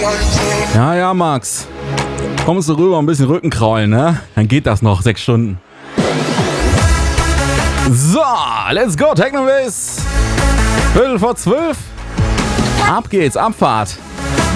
Ja, ja, Max. Kommst du rüber, ein bisschen Rücken kraulen, ne? Dann geht das noch 6 Stunden. So, let's go, Technoways. 12:15. Ab geht's, Abfahrt.